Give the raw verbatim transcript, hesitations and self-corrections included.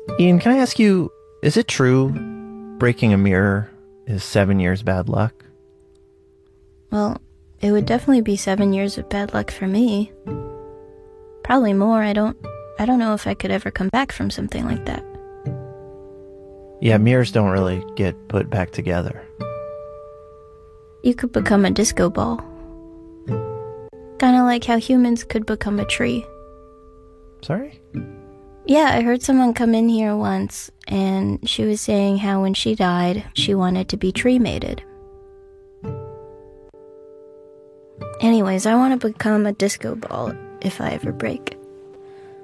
Ian, can I ask you, is it true breaking a mirror is seven years bad luck? Well, it would definitely be seven years of bad luck for me. Probably more. I don't I don't know if I could ever come back from something like that. Yeah, mirrors don't really get put back together. You could become a disco ball. Kinda like how humans could become a tree. Sorry? Yeah, I heard someone come in here once, and she was saying how when she died, she wanted to be tree-mated. Anyways, I want to become a disco ball if I ever break.